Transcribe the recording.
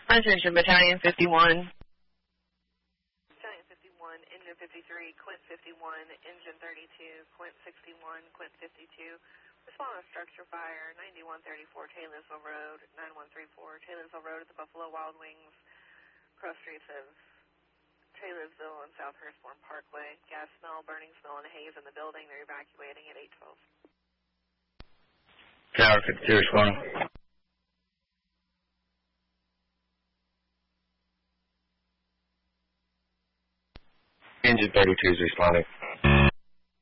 Attention, Battalion 51. Battalion 51, Engine 53, Quint 51, Engine 32, Quint 61, Quint 52. Respond to structure fire, 9134 Taylorsville Road, 9134 Taylorsville Road at the Buffalo Wild Wings, cross streets of Taylorsville and South Hurstbourne Parkway. Gas smell, burning smell, and haze in the building. They're evacuating at 812. Tower 52 responding. Engine 32 is responding.